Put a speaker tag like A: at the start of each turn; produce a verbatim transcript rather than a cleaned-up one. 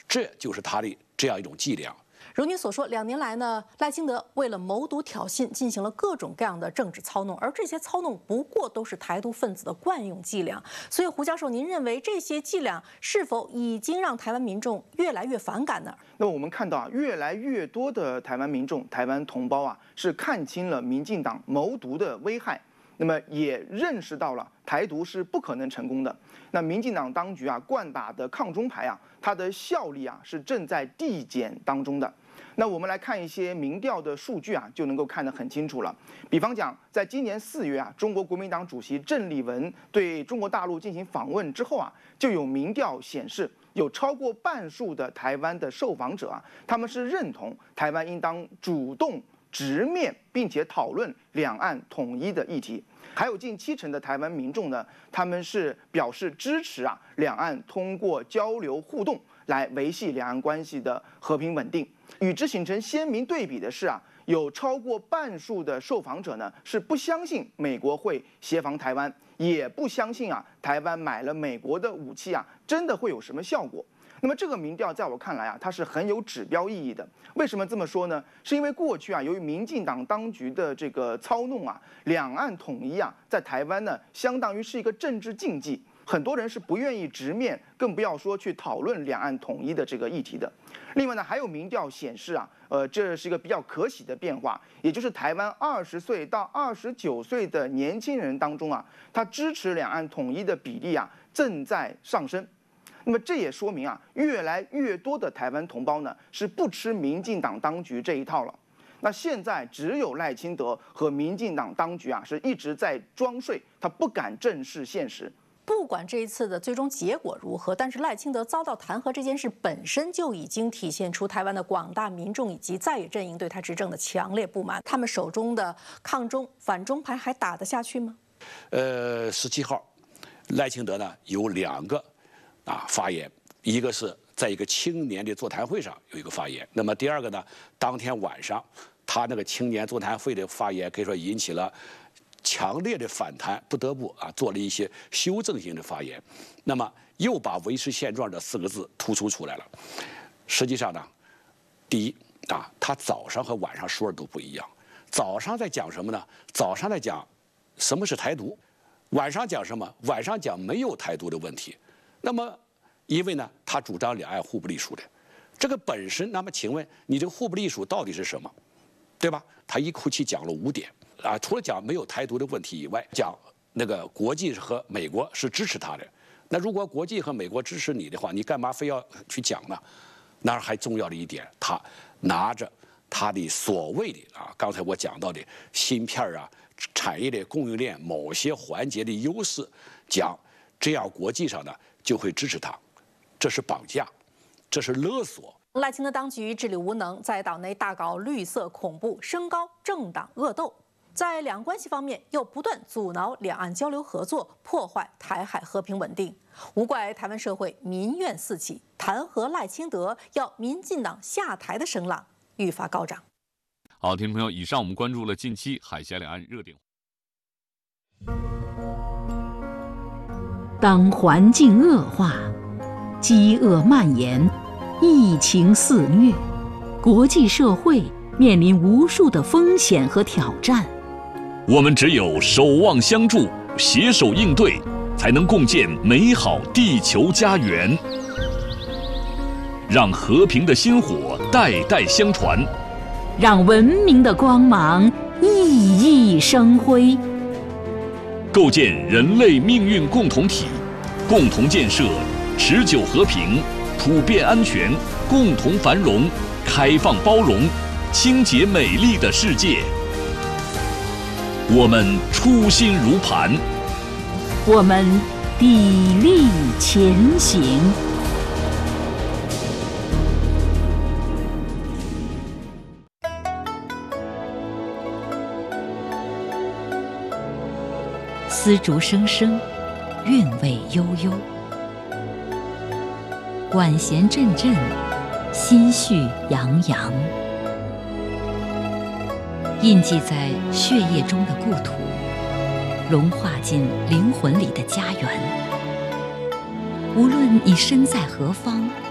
A: 这就是他的这样一种伎俩。
B: 如您所说，两年来呢，赖清德为了谋独挑衅，进行了各种各样的政治操弄，而这些操弄不过都是台独分子的惯用伎俩。所以，胡教授，您认为这些伎俩是否已经让台湾民众越来越反感呢？
C: 那我们看到啊，越来越多的台湾民众、台湾同胞啊，是看清了民进党谋独的危害。那么也认识到了台独是不可能成功的。那民进党当局啊，惯打的抗中牌啊，它的效力啊是正在递减当中的。那我们来看一些民调的数据啊，就能够看得很清楚了。比方讲，在今年四月啊，中国国民党主席郑丽文对中国大陆进行访问之后啊，就有民调显示，有超过半数的台湾的受访者啊，他们是认同台湾应当主动直面并且讨论两岸统一的议题。还有近七成的台湾民众呢，他们是表示支持啊，两岸通过交流互动来维系两岸关系的和平稳定。与之形成鲜明对比的是啊，有超过半数的受访者呢是不相信美国会协防台湾，也不相信啊台湾买了美国的武器啊真的会有什么效果。那么这个民调在我看来啊，它是很有指标意义的。为什么这么说呢？是因为过去啊，由于民进党当局的这个操弄啊，两岸统一啊，在台湾呢，相当于是一个政治禁忌。很多人是不愿意直面，更不要说去讨论两岸统一的这个议题的。另外呢，还有民调显示啊，呃，这是一个比较可喜的变化，也就是台湾二十岁到二十九岁的年轻人当中啊，他支持两岸统一的比例啊正在上升。那么这也说明啊，越来越多的台湾同胞呢是不吃民进党当局这一套了。那现在只有赖清德和民进党当局啊是一直在装睡，他不敢正视现实。
B: 不管这一次的最终结果如何，但是赖清德遭到弹劾这件事本身就已经体现出台湾的广大民众以及在野阵营对他执政的强烈不满。他们手中的抗中反中牌还打得下去吗？
A: 呃，十七号，赖清德呢有两个啊发言，一个是在一个青年的座谈会上有一个发言，那么第二个呢，当天晚上他那个青年座谈会的发言可以说引起了强烈的反弹，不得不啊做了一些修正性的发言，那么又把维持现状这四个字突出出来了。实际上呢，第一啊，他早上和晚上说的都不一样。早上在讲什么呢？早上在讲什么是台独，晚上讲什么？晚上讲没有台独的问题。那么，因为呢，他主张两岸互不隶属的，这个本身，那么请问你这个互不隶属到底是什么？对吧？他一口气讲了五点。啊，除了讲没有台独的问题以外，讲那个国际和美国是支持他的。那如果国际和美国支持你的话，你干嘛非要去讲呢？那还重要的一点，他拿着他的所谓的啊，刚才我讲到的芯片啊产业的供应链某些环节的优势，讲这样国际上呢就会支持他，这是绑架，这是勒索。
B: 赖清德当局治理无能，在岛内大搞绿色恐怖，升高政党恶斗。在两岸关系方面，又不断阻挠两岸交流合作，破坏台海和平稳定，无怪台湾社会民怨四起，弹劾赖清德要民进党下台的声浪愈发高涨。
D: 好，听众朋友，以上我们关注了近期海峡两岸热点。
E: 当环境恶化、饥饿蔓延、疫情肆虐，国际社会面临无数的风险和挑战。
D: 我们只有守望相助，携手应对，才能共建美好地球家园。让和平的薪火代代相传，
E: 让文明的光芒熠熠生辉。
D: 构建人类命运共同体，共同建设持久和平、普遍安全、共同繁荣、开放包容、清洁美丽的世界。我们初心如磐，
E: 我们砥砺前行。丝竹声声，韵味悠悠；管弦阵阵，心绪洋洋。印记在血液中的故土，融化进灵魂里的家园。无论你身在何方，